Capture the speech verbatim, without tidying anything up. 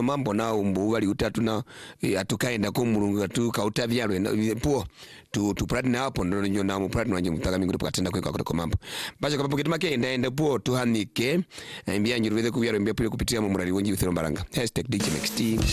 mambo na umbu wali utatu na atukaenda ko mulungu atu kautavyalwe po tu tu pradi na hapo ndo nyo na mu pradi wanje mutaka mingu tukatenda kweka kwa mambo baje kwa papo kitima ke enda enda po tuhanike mbya nyirweze kubyaro mbya pile kupitia mu murari wonji uthero mbaranga hashtag D J Next